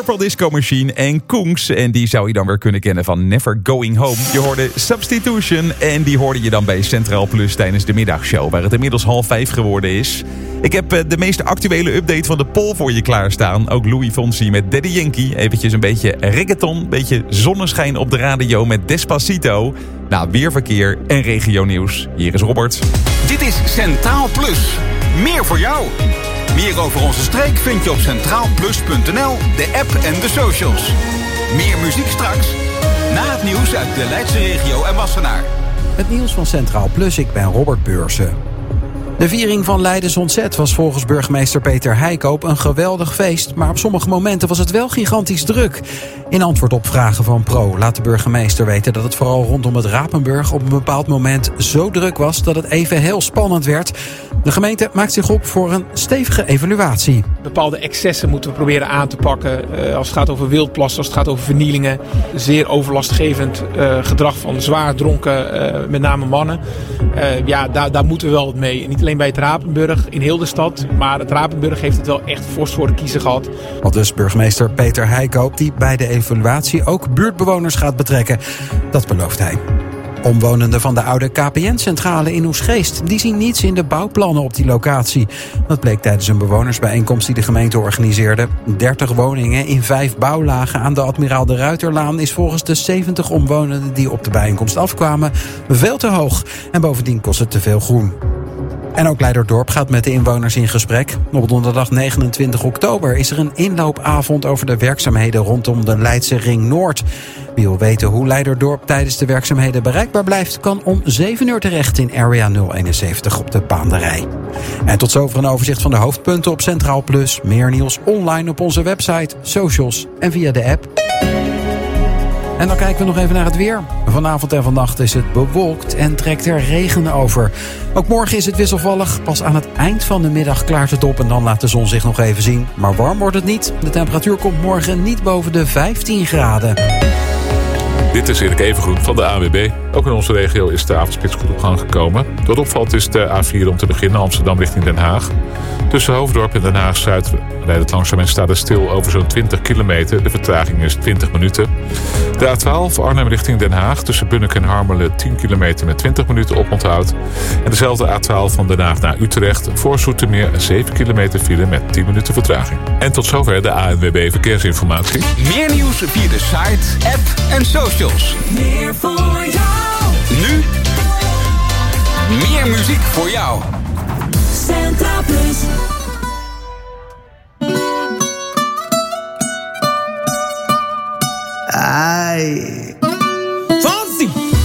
Purple Disco Machine en Kungs. En die zou je dan weer kunnen kennen van Never Going Home. Je hoorde Substitution en die hoorde je dan bij Centraal Plus tijdens de middagshow, waar het inmiddels 4:30 geworden is. Ik heb de meest actuele update van de poll voor je klaarstaan. Ook Louis Fonsi met Daddy Yankee. Eventjes een beetje reggaeton, een beetje zonneschijn op de radio met Despacito. Nou, weer verkeer en regionieuws. Hier is Robert. Dit is Centraal Plus. Meer voor jou. Meer over onze streek vind je op centraalplus.nl, de app en de socials. Meer muziek straks, na het nieuws uit de Leidse regio en Wassenaar. Het nieuws van Centraal Plus, ik ben Robert Beursen. De viering van Leidens Ontzet was volgens burgemeester Peter Heikoop een geweldig feest, maar op sommige momenten was het wel gigantisch druk. In antwoord op vragen van Pro laat de burgemeester weten dat het vooral rondom het Rapenburg op een bepaald moment zo druk was dat het even heel spannend werd. De gemeente maakt zich op voor een stevige evaluatie. Bepaalde excessen moeten we proberen aan te pakken. Als het gaat over wildplassen, als het gaat over vernielingen. Zeer overlastgevend gedrag van zwaar dronken, met name mannen. Daar moeten we wel wat mee. Niet alleen bij het Rapenburg, in heel de stad. Maar het Rapenburg heeft het wel echt fors voor de kiezer gehad. Al dus burgemeester Peter Heikoop, die bij de evaluatie ook buurtbewoners gaat betrekken. Dat belooft hij. Omwonenden van de oude KPN-centrale in Oesgeest, die zien niets in de bouwplannen op die locatie. Dat bleek tijdens een bewonersbijeenkomst die de gemeente organiseerde. 30 woningen in 5 bouwlagen aan de Admiraal de Ruiterlaan is volgens de 70 omwonenden die op de bijeenkomst afkwamen veel te hoog. En bovendien kost het te veel groen. En ook Leiderdorp gaat met de inwoners in gesprek. Op donderdag 29 oktober is er een inloopavond over de werkzaamheden rondom de Leidse Ring Noord. Wie wil weten hoe Leiderdorp tijdens de werkzaamheden bereikbaar blijft, kan om 7 uur terecht in Area 071 op de Paanderij. En tot zover een overzicht van de hoofdpunten op Centraal Plus. Meer nieuws online op onze website, socials en via de app. En dan kijken we nog even naar het weer. Vanavond en vannacht is het bewolkt en trekt er regen over. Ook morgen is het wisselvallig. Pas aan het eind van de middag klaart het op en dan laat de zon zich nog even zien. Maar warm wordt het niet. De temperatuur komt morgen niet boven de 15 graden. Dit is Erik Evengroen van de ANWB. Ook in onze regio is de avondspits goed op gang gekomen. Wat opvalt is de A4 om te beginnen, Amsterdam richting Den Haag. Tussen Hoofddorp en Den Haag-Zuid rijdt het langzaam en staat het stil over zo'n 20 kilometer. De vertraging is 20 minuten. De A12 Arnhem richting Den Haag. Tussen Bunnik en Harmelen 10 kilometer met 20 minuten oponthoud. En dezelfde A12 van Den Haag naar Utrecht. Voor Zoetermeer 7 kilometer file met 10 minuten vertraging. En tot zover de ANWB Verkeersinformatie. Meer nieuws via de site, app en socials. Meer voor jou. Nu meer muziek voor jou. Centraal Plus. Ai. Fonsi.